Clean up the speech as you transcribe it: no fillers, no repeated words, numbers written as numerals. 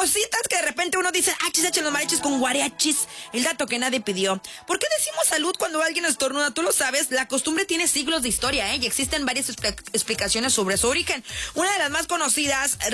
cositas que de repente uno dice, se echan los mariachis con guariachis. El dato que nadie pidió. ¿Por qué decimos salud cuando alguien estornuda? Tú lo sabes, la costumbre tiene siglos de historia, y existen varias explicaciones sobre su origen. Una de las más conocidas